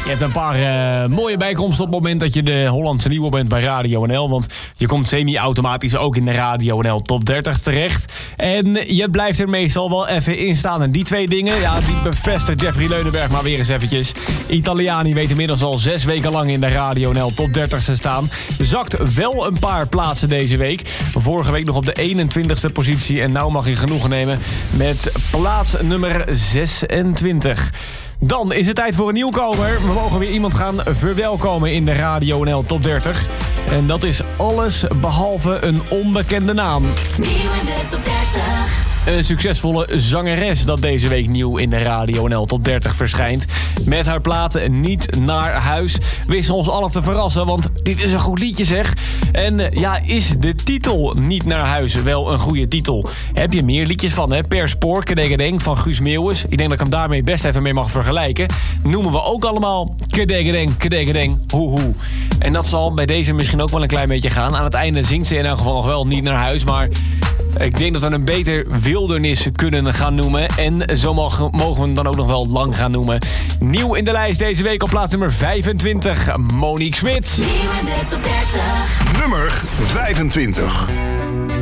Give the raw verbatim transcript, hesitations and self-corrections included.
Je hebt een paar uh, mooie bijkomsten op het moment dat je de Hollandse nieuwe bent bij Radio N L. Want je komt semi-automatisch ook in de Radio N L Top dertig terecht. En je blijft er meestal wel even in staan. En die twee dingen, ja, die bevestigt Jeffrey Leunenberg maar weer eens eventjes. Italiani weet inmiddels al zes weken lang in de Radio N L Top dertig te staan. Zakt wel een paar plaatsen deze week. Vorige week nog op de eenentwintigste positie. En nou mag hij genoegen nemen met plaats nummer zesentwintig. Dan is het tijd voor een nieuwkomer. We mogen weer iemand gaan verwelkomen in de Radio N L Top dertig. En dat is alles behalve een onbekende naam. Nieuw in de Top dertig. Een succesvolle zangeres dat deze week nieuw in de Radio N L Top dertig verschijnt. Met haar platen Niet naar huis wist ze ons allen te verrassen, want dit is een goed liedje zeg. En ja, is de titel Niet naar huis wel een goede titel? Heb je meer liedjes van, hè? Per spoor, Kedegedeng van Guus Meeuwis. Ik denk dat ik hem daarmee best even mee mag vergelijken. Noemen we ook allemaal Kedegedeng, Kedegedeng, hoe hoe. En dat zal bij deze misschien ook wel een klein beetje gaan. Aan het einde zingt ze in elk geval nog wel Niet naar huis, maar ik denk dat we hem beter wildernis kunnen gaan noemen. En zo mogen, mogen we hem dan ook nog wel lang gaan noemen. Nieuw in de lijst deze week op plaats nummer vijfentwintig. Monique Smit. Nieuw in de Top dertig. Nummer vijfentwintig.